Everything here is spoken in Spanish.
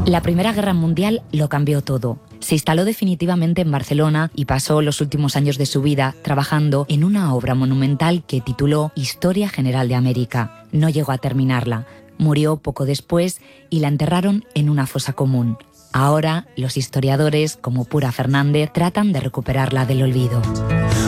La Primera Guerra Mundial lo cambió todo. Se instaló definitivamente en Barcelona y pasó los últimos años de su vida trabajando en una obra monumental que tituló Historia General de América. No llegó a terminarla. Murió poco después y la enterraron en una fosa común. Ahora, los historiadores, como Pura Fernández, tratan de recuperarla del olvido.